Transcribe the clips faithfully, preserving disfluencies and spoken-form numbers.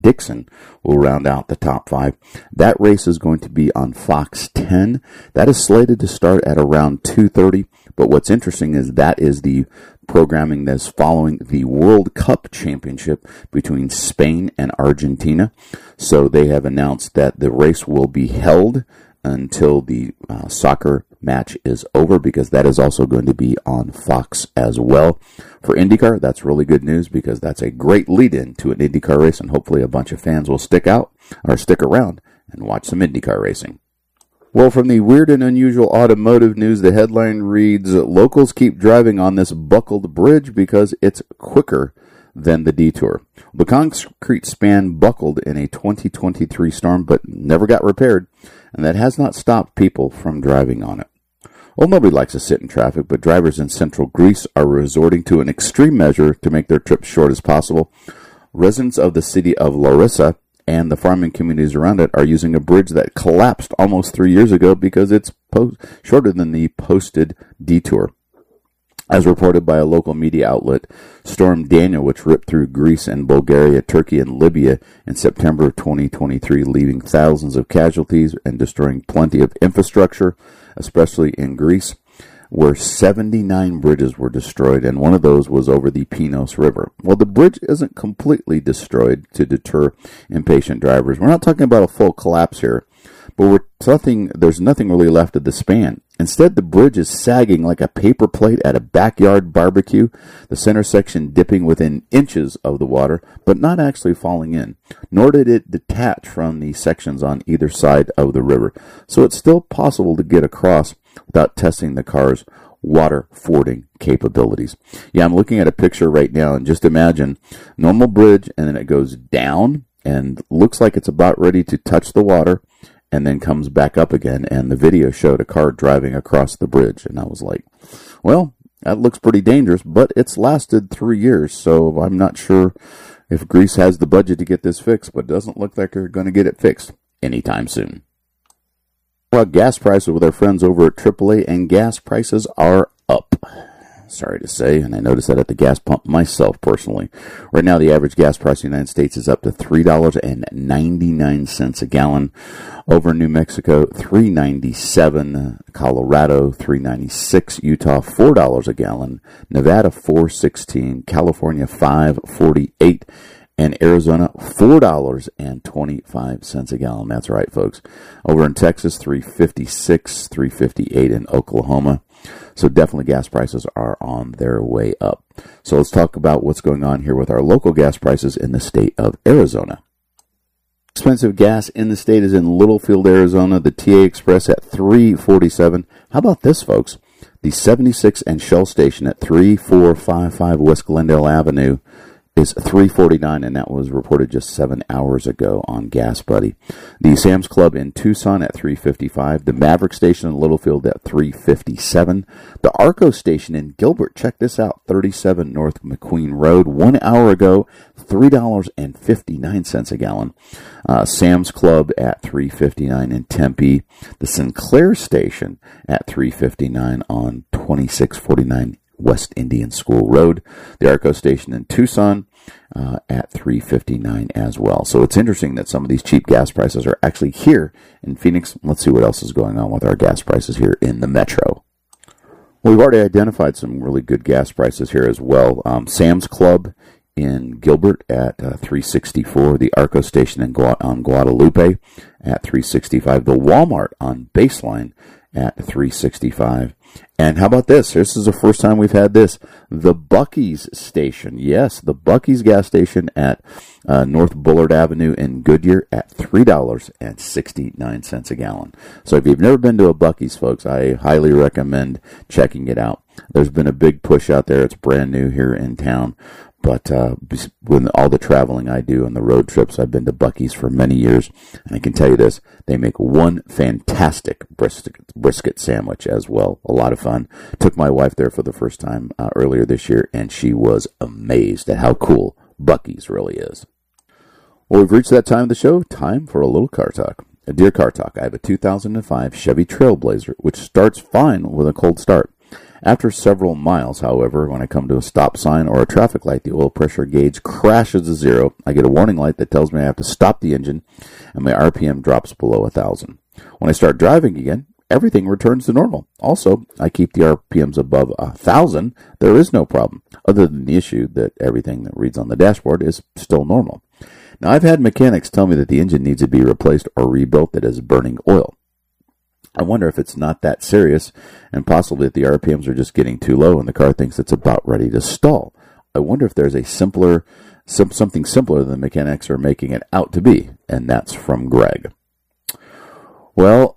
Dixon will round out the top five. That race is going to be on Fox ten. That is slated to start at around two thirty. But what's interesting is that is the programming that's following the World Cup Championship between Spain and Argentina. So they have announced that the race will be held until the uh, soccer match is over, because that is also going to be on Fox as well. For IndyCar, that's really good news, because that's a great lead-in to an IndyCar race, and hopefully a bunch of fans will stick out or stick around and watch some IndyCar racing. Well, from the weird and unusual automotive news, the headline reads, "Locals keep driving on this buckled bridge because it's quicker than the detour." The concrete span buckled in a twenty twenty-three storm, but never got repaired, and that has not stopped people from driving on it. Well, nobody likes to sit in traffic, but drivers in central Greece are resorting to an extreme measure to make their trips short as possible. Residents of the city of Larissa and the farming communities around it are using a bridge that collapsed almost three years ago because it's po- shorter than the posted detour. As reported by a local media outlet, Storm Daniel, which ripped through Greece and Bulgaria, Turkey, and Libya in September of twenty twenty-three, leaving thousands of casualties and destroying plenty of infrastructure, especially in Greece, where seventy-nine bridges were destroyed, and one of those was over the Pinos River. Well, the bridge isn't completely destroyed to deter impatient drivers. We're not talking about a full collapse here, but we're talking, there's nothing really left of the span. Instead, the bridge is sagging like a paper plate at a backyard barbecue, the center section dipping within inches of the water, but not actually falling in, nor did it detach from the sections on either side of the river. So it's still possible to get across without testing the car's water fording capabilities. Yeah, I'm looking at a picture right now, and just imagine normal bridge, and then it goes down and looks like it's about ready to touch the water, and then comes back up again, and the video showed a car driving across the bridge, and I was like, well, that looks pretty dangerous, but it's lasted three years, so I'm not sure if Greece has the budget to get this fixed, but it doesn't look like they're going to get it fixed anytime soon. About gas prices with our friends over at triple A, and gas prices are up. Sorry to say, and I noticed that at the gas pump myself personally. Right now, the average gas price in the United States is up to three dollars and ninety-nine cents a gallon. Over in New Mexico, three dollars and ninety-seven cents. Colorado, three dollars and ninety-six cents. Utah, four dollars a gallon. Nevada, four dollars and sixteen cents. California, five dollars and forty-eight cents. And Arizona, four dollars and twenty-five cents a gallon. That's right, folks. Over in Texas, three dollars and fifty-six cents, three dollars and fifty-eight cents in Oklahoma. So definitely gas prices are on their way up. So let's talk about what's going on here with our local gas prices in the state of Arizona. Expensive gas in the state is in Littlefield, Arizona. The T A Express at three dollars and forty-seven cents. How about this, folks? The seventy-six and Shell station at thirty-four fifty-five West Glendale Avenue is three dollars and forty-nine cents, and that was reported just seven hours ago on Gas Buddy. The Sam's Club in Tucson at three dollars and fifty-five cents. The Maverick station in Littlefield at three dollars and fifty-seven cents. The Arco station in Gilbert, check this out, thirty-seven North McQueen Road, one hour ago, three dollars and fifty-nine cents a gallon. Uh, Sam's Club at three dollars and fifty-nine cents in Tempe. The Sinclair station at three dollars and fifty-nine cents on twenty-six forty-nine West Indian School Road. The Arco station in Tucson uh, at three dollars and fifty-nine cents as well. So it's interesting that some of these cheap gas prices are actually here in Phoenix. Let's see what else is going on with our gas prices here in the metro. Well, we've already identified some really good gas prices here as well. Um, Sam's Club in Gilbert at uh, three dollars and sixty-four cents. The Arco station in Gua- on Guadalupe at three dollars and sixty-five cents. The Walmart on Baseline at three dollars and sixty-five cents. And how about this? This is the first time we've had this. The Buc-ee's station. Yes, the Buc-ee's gas station at uh, North Bullard Avenue in Goodyear at three dollars and sixty-nine cents a gallon. So if you've never been to a Buc-ee's, folks, I highly recommend checking it out. There's been a big push out there. It's brand new here in town. But uh, with all the traveling I do on the road trips, I've been to Buc-ee's for many years. And I can tell you this, they make one fantastic brisket, brisket sandwich as well. A lot of fun. Took my wife there for the first time uh, earlier this year, and she was amazed at how cool Buc-ee's really is. Well, we've reached that time of the show. Time for a little car talk. A Dear Car Talk, I have a two thousand five Chevy Trailblazer, which starts fine with a cold start. After several miles, however, when I come to a stop sign or a traffic light, the oil pressure gauge crashes to zero. I get a warning light that tells me I have to stop the engine, and my R P M drops below one thousand. When I start driving again, everything returns to normal. Also, I keep the R P Ms above one thousand. There is no problem, other than the issue that everything that reads on the dashboard is still normal. Now, I've had mechanics tell me that the engine needs to be replaced or rebuilt that is burning oil. I wonder if it's not that serious, and possibly that the R P Ms are just getting too low and the car thinks it's about ready to stall. I wonder if there's a simpler, some, something simpler than mechanics are making it out to be, and that's from Greg. Well,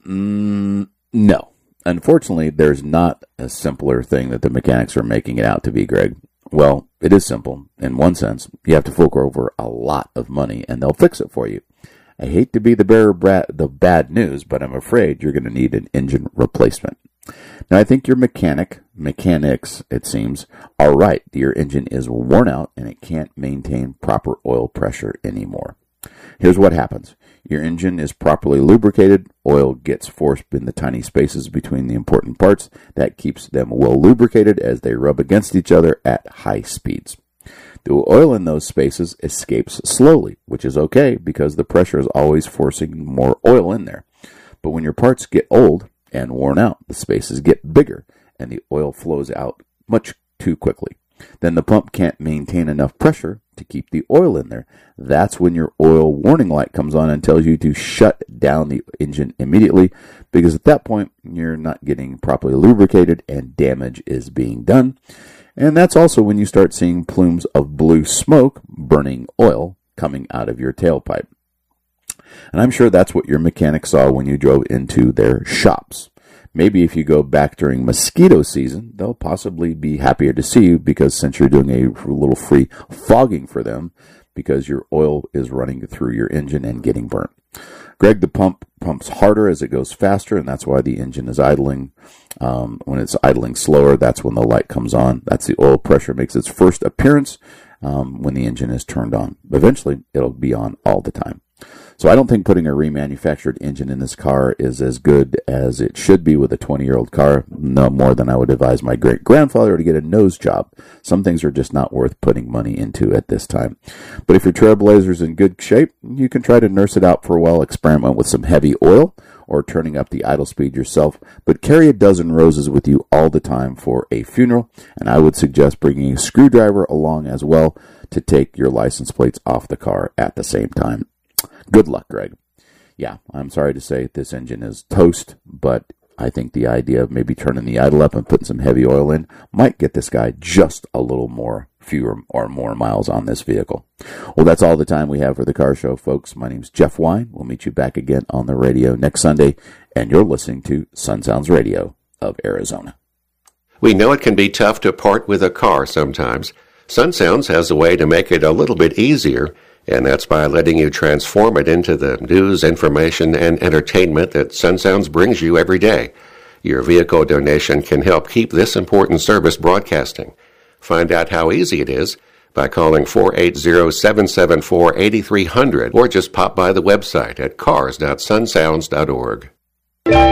mm, no. Unfortunately, there's not a simpler thing that the mechanics are making it out to be, Greg. Well, it is simple. In one sense, you have to fork over a lot of money, and they'll fix it for you. I hate to be the bearer of the bad news, but I'm afraid you're going to need an engine replacement. Now, I think your mechanic, mechanics, it seems, are right. Your engine is worn out and it can't maintain proper oil pressure anymore. Here's what happens. Your engine is properly lubricated. Oil gets forced in the tiny spaces between the important parts. That keeps them well lubricated as they rub against each other at high speeds. The oil in those spaces escapes slowly, which is okay because the pressure is always forcing more oil in there. But when your parts get old and worn out, the spaces get bigger and the oil flows out much too quickly. Then the pump can't maintain enough pressure to keep the oil in there. That's when your oil warning light comes on and tells you to shut down the engine immediately, because at that point you're not getting properly lubricated and damage is being done. And that's also when you start seeing plumes of blue smoke, burning oil, coming out of your tailpipe. And I'm sure that's what your mechanic saw when you drove into their shops. Maybe if you go back during mosquito season, they'll possibly be happier to see you, because since you're doing a little free fogging for them, because your oil is running through your engine and getting burnt. Greg, the pump pumps harder as it goes faster, and that's why the engine is idling. Um, when it's idling slower, that's when the light comes on. That's the oil pressure makes its first appearance um, when the engine is turned on. Eventually, it'll be on all the time. So I don't think putting a remanufactured engine in this car is as good as it should be with a twenty-year-old car. No more than I would advise my great-grandfather to get a nose job. Some things are just not worth putting money into at this time. But if your Trailblazer's in good shape, you can try to nurse it out for a while, experiment with some heavy oil, or turning up the idle speed yourself. But carry a dozen roses with you all the time for a funeral, and I would suggest bringing a screwdriver along as well to take your license plates off the car at the same time. Good luck, Greg. Yeah, I'm sorry to say this engine is toast, but I think the idea of maybe turning the idle up and putting some heavy oil in might get this guy just a little more, fewer or more miles on this vehicle. Well, that's all the time we have for the car show, folks. My name's Jeff Wine. We'll meet you back again on the radio next Sunday, and you're listening to Sun Sounds Radio of Arizona. We know it can be tough to part with a car sometimes. Sun Sounds has a way to make it a little bit easier, and that's by letting you transform it into the news, information, and entertainment that Sun Sounds brings you every day. Your vehicle donation can help keep this important service broadcasting. Find out how easy it is by calling four eight zero, seven seven four, eight three zero zero or just pop by the website at cars dot sun sounds dot org.